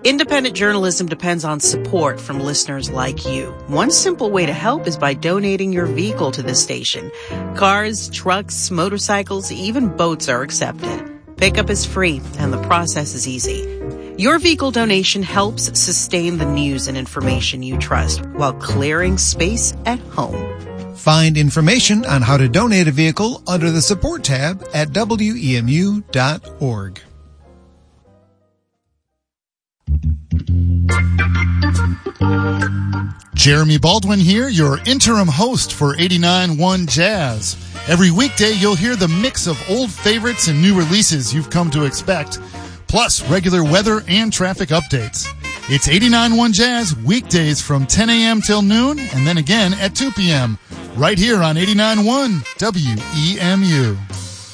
Independent journalism depends on support from listeners like you. One simple way to help is by donating your vehicle to this station. Cars, trucks, motorcycles, even boats are accepted. Pickup is free and the process is easy. Your vehicle donation helps sustain the news and information you trust while clearing space at home. Find information on how to donate a vehicle under the support tab at WEMU.org. Jeremy Baldwin here, your interim host for 89.1 Jazz. Every weekday you'll hear the mix of old favorites and new releases you've come to expect, plus regular weather and traffic updates. It's 89.1 Jazz weekdays from 10 a.m. till noon and then again at 2 p.m. right here on 89.1 WEMU.